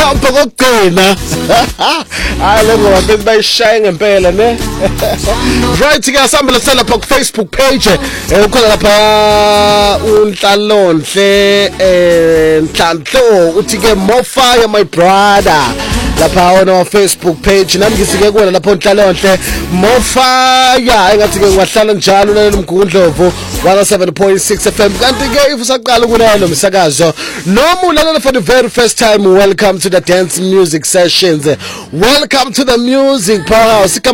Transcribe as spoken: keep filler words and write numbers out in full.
mhlawumbe kokugcina hayi lo ngoba abantu bayishaya ngempela ne right ke asambela sala pa Facebook page ukhona lapha uNhlalonhle eh Nhlanhlo uthi ke more fire my brother lapha ona Facebook page nami ngisike kuwena lapho Nhlalonhle more fire engathi ke ngiwahlala njalo nalo mgundlovu one oh seven point six F M kanti ke if usaqala kunalo msakazo noma ulalela for the very first time welcome to the dance music sessions welcome to the music powerhouse